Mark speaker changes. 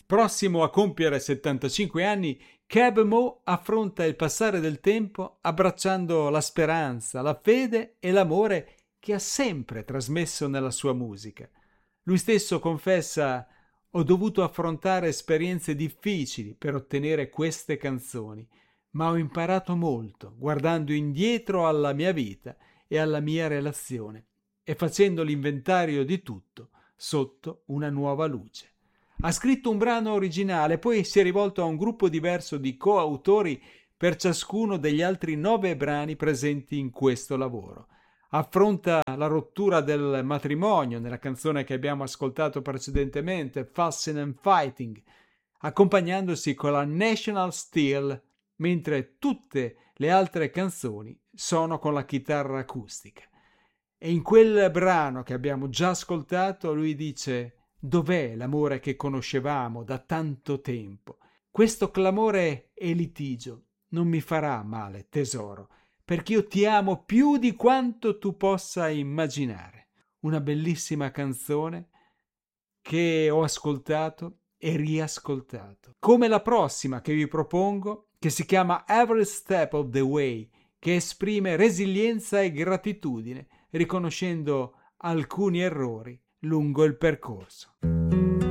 Speaker 1: Prossimo a compiere 75 anni, Keb Mo affronta il passare del tempo abbracciando la speranza, la fede e l'amore che ha sempre trasmesso nella sua musica. Lui stesso confessa: ho dovuto affrontare esperienze difficili per ottenere queste canzoni, ma ho imparato molto guardando indietro alla mia vita e alla mia relazione e facendo l'inventario di tutto sotto una nuova luce. Ha scritto un brano originale, poi si è rivolto a un gruppo diverso di coautori per ciascuno degli altri 9 brani presenti in questo lavoro. Affronta la rottura del matrimonio nella canzone che abbiamo ascoltato precedentemente, Fussin' and Fighting, accompagnandosi con la National Steel, mentre tutte le altre canzoni sono con la chitarra acustica. E in quel brano che abbiamo già ascoltato lui dice: dov'è l'amore che conoscevamo da tanto tempo? Questo clamore e litigio non mi farà male, tesoro, perché io ti amo più di quanto tu possa immaginare. Una bellissima canzone che ho ascoltato e riascoltato. Come la prossima che vi propongo, che si chiama Every Step of the Way, che esprime resilienza e gratitudine, riconoscendo alcuni errori lungo il percorso.